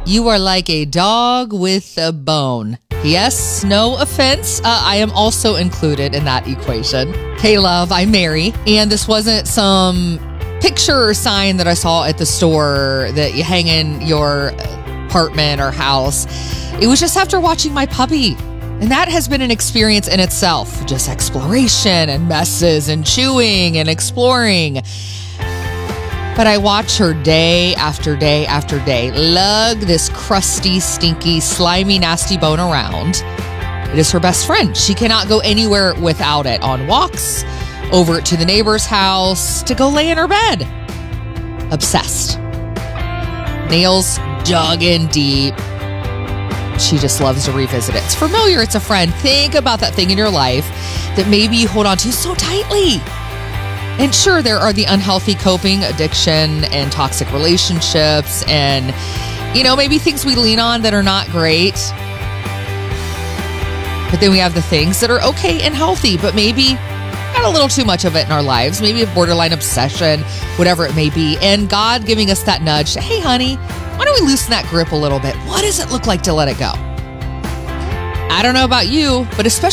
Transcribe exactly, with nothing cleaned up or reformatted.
You are like a dog with a bone. Yes, no offense. Uh, I am also included in that equation. Hey, love, I'm Mary, and this wasn't some picture or sign that I saw at the store that you hang in your apartment or house. It was just after watching my puppy. And that has been an experience in itself. Just exploration and messes and chewing and exploring. But I watch her day after day after day lug this crusty, stinky, slimy, nasty bone around. It is her best friend. She cannot go anywhere without it. On walks, over to the neighbor's house, to go lay in her bed. Obsessed. Nails dug in deep. She just loves to revisit it. It's familiar. It's a friend. Think about that thing in your life that maybe you hold on to so tightly. And sure, there are the unhealthy coping, addiction, and toxic relationships, and, you know, maybe things we lean on that are not great. But then we have the things that are okay and healthy, but maybe got a little too much of it in our lives, maybe a borderline obsession, whatever it may be. And God giving us that nudge, hey, honey, why don't we loosen that grip a little bit? What does it look like to let it go? I don't know about you, but especially